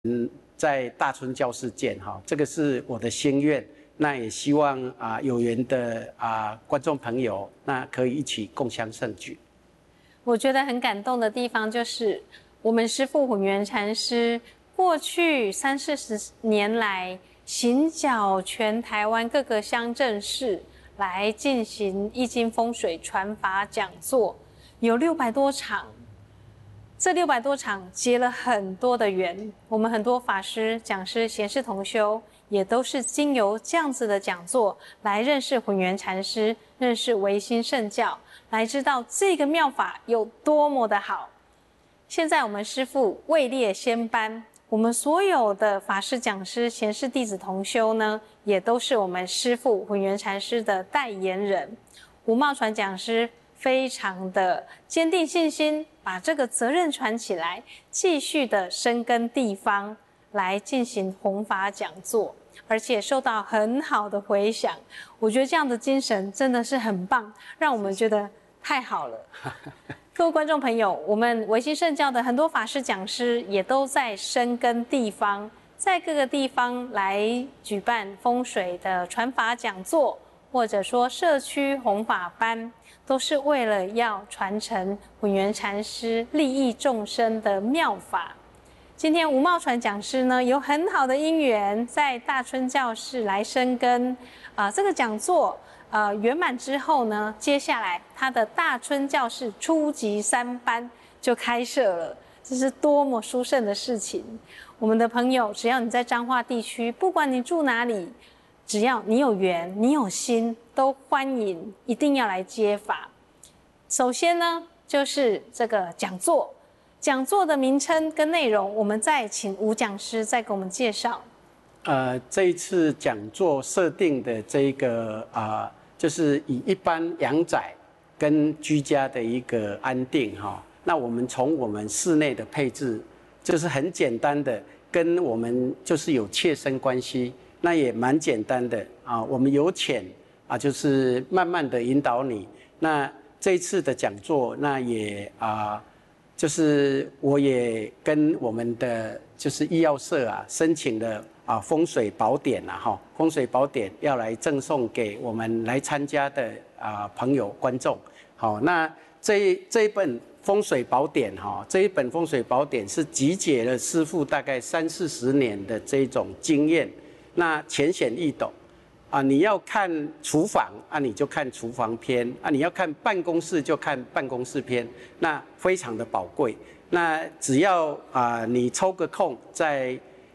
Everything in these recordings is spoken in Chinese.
在大村教室见哈，这个是我的心愿。那也希望有缘的观众朋友，那可以一起共襄盛举。 我觉得很感动的地方就是我们师父混元禅师过去30-40年来行脚全台湾各个乡镇市来进行易经风水传法讲座，有600多场。这600多场结了很多的缘，我们很多法师、讲师、贤士同修也都是经由这样子的讲座来认识混元禅师，认识唯心圣教，来知道这个妙法有多么的好。现在我们师父位列仙班，我们所有的法师、讲师、贤士弟子同修呢，也都是我们师父混元禅师的代言人。吴茂传讲师非常的坚定信心，把这个责任传起来，继续的深耕地方来进行弘法讲座，而且受到很好的回响。我觉得这样的精神真的是很棒，让我们觉得太好了。各位观众朋友，我们唯心圣教的很多法师讲师也都在深耕地方，在各个地方来举办风水的传法讲座，或者说社区弘法班，都是为了要传承混元禅师利益众生的妙法。今天吴茂传讲师呢，有很好的因缘，在大村教室来深耕。这个讲座圆满之后呢，接下来他的大村教室初级3班就开设了，这是多么殊胜的事情！我们的朋友，只要你在彰化地区，不管你住哪里，只要你有缘，你有心，都欢迎，一定要来接法。首先呢，就是这个讲座，讲座的名称跟内容，我们再请吴讲师再给我们介绍。 这一次讲座设定的这一个就是以一般阳宅跟居家的一个安定哈。那我们从我们室内的配置，就是很简单的，跟我们就是有切身关系。那也蛮简单的我们由浅就是慢慢的引导你。那这一次的讲座，那也就是我也跟我们的就是医药社申请了风水宝典风水宝典要来赠送给我们来参加的朋友观众。好，那这一本风水宝典这一本风水宝典是集结了师父大概30-40年的这种经验。那浅显易懂你要看厨房你就看厨房篇你要看办公室就看办公室篇，那非常的宝贵。那只要你抽个空，在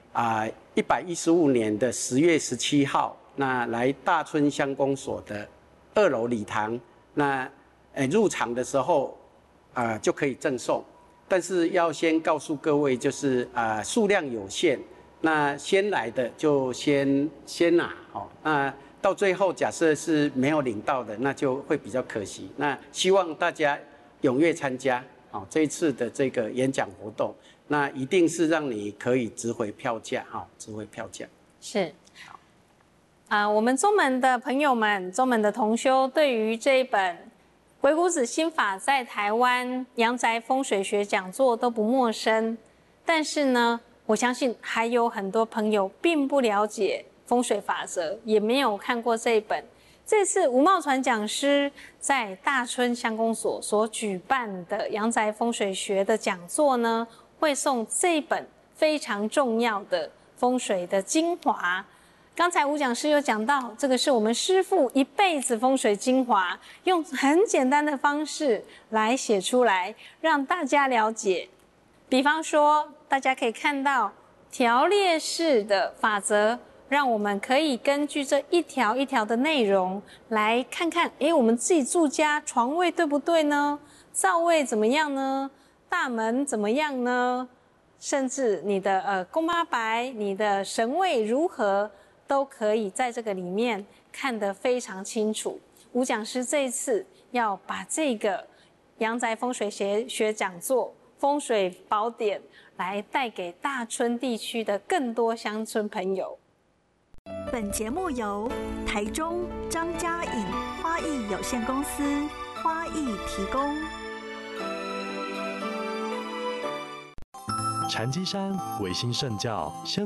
115年的10月17号，那来大村乡公所的2楼礼堂，那入场的时候就可以赠送，但是要先告诉各位，就是数量有限。那先来的就先拿那到最后假设是没有领到的，那就会比较可惜。那希望大家踊跃参加这一次的这个演讲活动，那一定是让你可以值回票价值回票价。 是我们宗门的朋友们，宗门的同修，对于这一本鬼谷子心法在台湾阳宅风水学讲座都不陌生，但是呢，我相信还有很多朋友并不了解风水法则，也没有看过这一本。这次吴茂传讲师在大村乡公所所举办的阳宅风水学的讲座呢，会送这一本非常重要的风水的精华。刚才吴讲师有讲到，这个是我们师父一辈子风水精华，用很简单的方式来写出来，让大家了解。比方说，大家可以看到条列式的法则，让我们可以根据这一条一条的内容来看看，我们自己住家床位对不对呢？灶位怎么样呢？大门怎么样呢？甚至你的宫八白，你的神位如何，都可以在这个里面看得非常清楚。吴讲师这一次要把这个阳宅风水学讲座风水宝典来带给大村地区的更多乡村朋友。 本节目由台中张家颖花艺有限公司花艺提供。 禅机山唯心圣教